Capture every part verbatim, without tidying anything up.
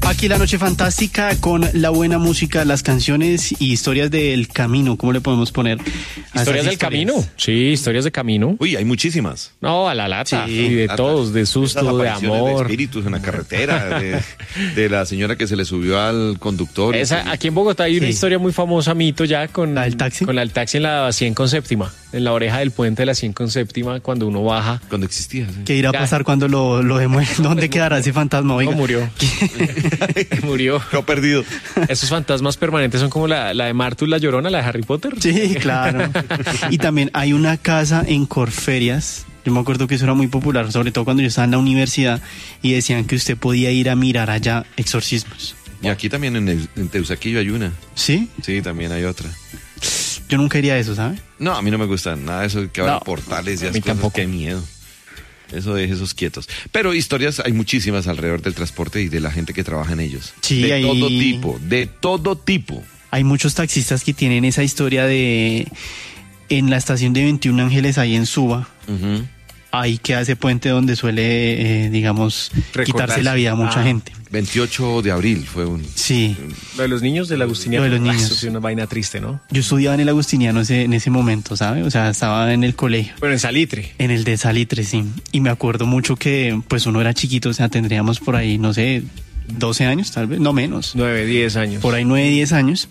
Aquí la noche fantástica con la buena música, las canciones y historias del camino. ¿Cómo le podemos poner? ¿Historias del camino? Sí, historias de camino. Uy, hay muchísimas. No, a la lata. Sí, y de lata. todos, de susto, Esas de apariciones amor. de espíritus en la carretera, de, de la señora que se le subió al conductor. Esa, aquí en Bogotá hay una Sí. historia muy famosa, mito ya, con ¿La del taxi? Con la del taxi en la cien con séptima, en la oreja del puente de la cien con séptima, cuando uno baja. Cuando existía. Sí. ¿Qué irá a Ya. pasar cuando lo, lo demuestren? ¿Dónde quedará ese fantasma? Oiga. No, murió. Murió. Quedó perdido. Esos fantasmas permanentes son como la, la de Martus la Llorona, la de Harry Potter. Sí, claro. Y también hay una casa en Corferias. Yo me acuerdo que eso era muy popular, sobre todo cuando yo estaba en la universidad y decían que usted podía ir a mirar allá exorcismos. Y aquí también en, el, en Teusaquillo hay una. ¿Sí? Sí, también hay otra. Yo nunca iría a eso, ¿sabe? No, a mí no me gusta nada de eso que abran No, portales y a esas mí cosas. tampoco. Qué miedo. Eso de esos quietos. Pero historias hay muchísimas alrededor del transporte y de la gente que trabaja en ellos. Sí, de hay- todo tipo, de todo tipo. Hay muchos taxistas que tienen esa historia de... En la estación de veintiún Ángeles, ahí en Suba, Ujú. ahí queda ese puente donde suele, eh, digamos, Recordarse. quitarse la vida a mucha Ah. gente. veintiocho de abril fue un... Sí. Lo de los niños del Agustiniano. Lo de los Ah, niños. Eso sí es una vaina triste, ¿no? Yo estudiaba en el Agustiniano ese- en ese momento, ¿sabe? O sea, estaba en el colegio. Bueno, en Salitre. En el de Salitre, sí. Y me acuerdo mucho que, pues, uno era chiquito, o sea, tendríamos por ahí, no sé, doce años, tal vez, no menos. Nueve, diez años. Por ahí nueve, diez años.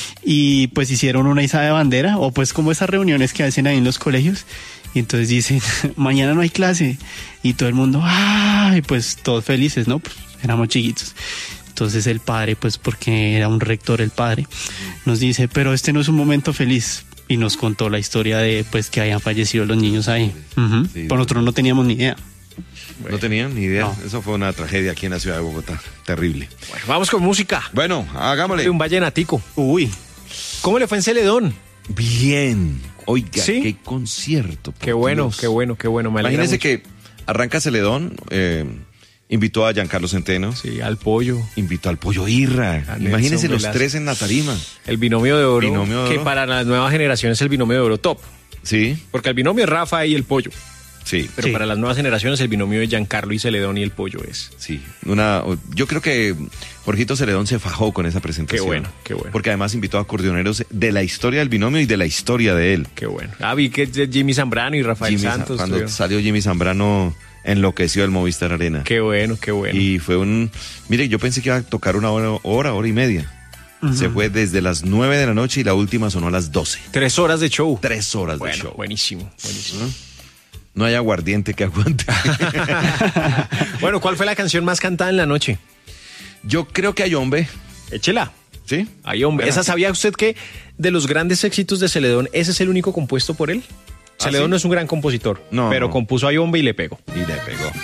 Y pues hicieron una izada de bandera, o pues como esas reuniones que hacen ahí en los colegios. Y entonces dicen, mañana no hay clase. Y todo el mundo, ¡ay! Pues todos felices, ¿no? Pues éramos chiquitos. Entonces el padre, pues porque era un rector el padre, nos dice, pero este no es un momento feliz. Y nos contó la historia de, pues, que hayan fallecido los niños ahí. Ujú. Sí. Pero nosotros no teníamos ni idea. No tenían ni idea. No. Eso fue una tragedia aquí en la ciudad de Bogotá. Terrible. Bueno, vamos con música. Bueno, hagámosle. De un vallenatico. Uy, ¿Cómo le fue en Celedón? Bien. Oiga, ¿Sí? qué concierto. por Qué bueno, Dios. qué bueno, qué bueno. Me alegra Imagínense mucho. que arranca Celedón, eh, invitó a Giancarlo Centeno, Sí, al pollo. invitó al Pollo Irra. A Nelson Imagínense los Velasco. tres en la tarima. El binomio de oro. Binomio de Que oro. para las nuevas generaciones es el binomio de oro top. Sí, Porque el binomio es Rafa y el pollo. sí. Pero Sí. para las nuevas generaciones el binomio de Giancarlo y Celedón y el pollo es. Sí, una, yo creo que Jorgito Celedón se fajó con esa presentación. Qué bueno, qué bueno. Porque además invitó a acordeoneros de la historia del binomio y de la historia de él. Qué bueno. Ah, vi que Jimmy Zambrano y Rafael Jimmy Sa- Santos. cuando estuvieron. salió Jimmy Zambrano, enloqueció el Movistar Arena. Qué bueno, qué bueno. Y fue un... Mire, yo pensé que iba a tocar una hora, hora, hora y media. Se fue desde las nueve de la noche y la última sonó a las doce. Tres horas de show. Tres horas Bueno, de show. buenísimo, buenísimo. No hay aguardiente que aguante. Bueno, ¿cuál fue la canción más cantada en la noche? Yo creo que hay hombre, Échela. ¿sí? Ay, hombre. Bueno. ¿Esa sabía usted que de los grandes éxitos de Celedón, ese es el único compuesto por él? ¿Ah, Celedón sí? no es un gran compositor, No, pero no. compuso Ay, hombre y le pegó. Y le pegó.